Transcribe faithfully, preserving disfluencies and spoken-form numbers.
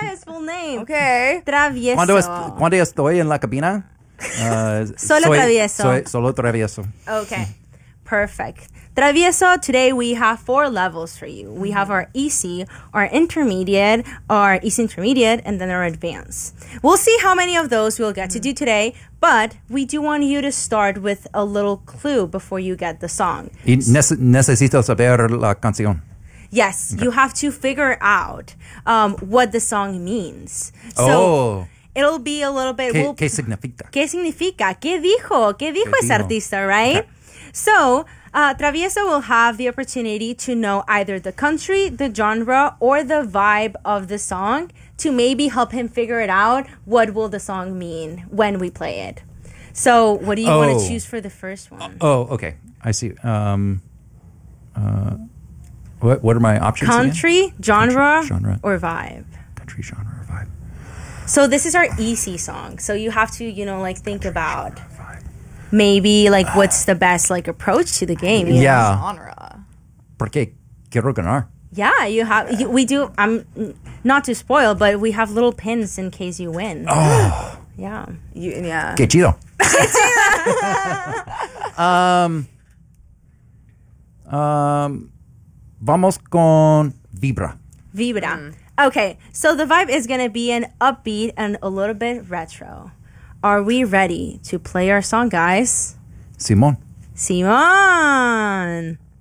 by his full name. Okay. Travieso. Cuando, es, cuando estoy en la cabina, uh, Solo soy, travieso. Soy solo travieso. Okay. Perfect. Travieso, today we have four levels for you. We have our easy, our intermediate, our easy intermediate, and then our advanced. We'll see how many of those we'll get to do today, but we do want you to start with a little clue before you get the song. Y nece- necesito saber la canción. Yes, okay. You have to figure out um, what the song means. So oh. It'll be a little bit... ¿Qué, we'll, ¿Qué significa? ¿Qué significa? ¿Qué dijo? ¿Qué dijo ¿Qué ese dijo? artista, right? Okay. So, uh, Travieso will have the opportunity to know either the country, the genre, or the vibe of the song to maybe help him figure it out. What will the song mean when we play it? So, what do you oh. want to choose for the first one? Oh, okay. I see. Um, uh, what, what are my options Country, again? genre, Country, genre, or vibe? Country, genre, or vibe. So, this is our easy song. So, you have to, you know, like think about... Maybe, like, what's the best, like, approach to the game? You yeah. know? Genre. Porque quiero ganar. Yeah, you have. You, we do. I'm not to spoil, but we have little pins in case you win. Oh. Yeah. You, yeah. Qué chido. um, um, vamos con Vibra. Vibra. Mm. Okay, so the vibe is gonna be an upbeat and a little bit retro. Are we ready to play our song, guys? Simón. Simon.